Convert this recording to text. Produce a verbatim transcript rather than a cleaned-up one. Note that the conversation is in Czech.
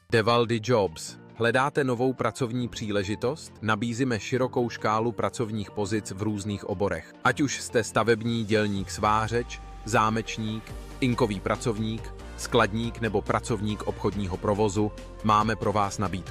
Devaldi Jobs. Hledáte novou pracovní příležitost? Nabízíme širokou škálu pracovních pozic v různých oborech. Ať už jste stavební dělník svářeč, zámečník, inkový pracovník, skladník nebo pracovník obchodního provozu, máme pro vás nabídku.